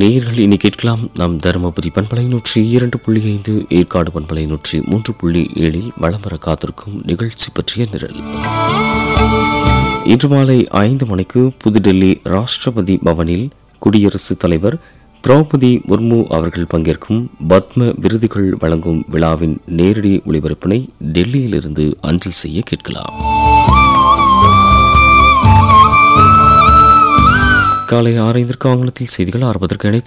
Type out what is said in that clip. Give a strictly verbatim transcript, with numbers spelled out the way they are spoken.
நேயர்கள் இனி கேட்கலாம் நம் தருமபுரி பண்பலை நூற்றி இரண்டு புள்ளி ஐந்து ஏற்காடு பண்பலை நூற்றி மூன்று புள்ளி ஏழில் வலம் வர காத்திருக்கும் நிகழ்ச்சி பற்றிய நிரல். இன்று மாலை ஐந்து மணிக்கு புதுடெல்லி ராஷ்டிரபதி பவனில் குடியரசுத் தலைவர் திரௌபதி முர்மு அவர்கள் பங்கேற்கும் பத்ம விருதுகள் வழங்கும் விழாவின் நேரடி ஒளிபரப்பினை டெல்லியிலிருந்து அஞ்சல் செய்ய கேட்கலாம். காலை ஆறு ஐந்திற்கு ஆங்கிலத்தில் செய்திகள் ஆரம்பத்திற்கு